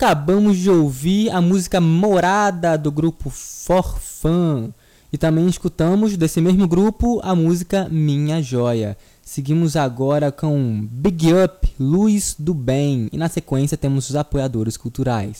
Acabamos de ouvir a música Morada do grupo Forfã. E também escutamos desse mesmo grupo a música Minha Joia. Seguimos agora com Big Up, Luz do Bem. E na sequência temos os apoiadores culturais.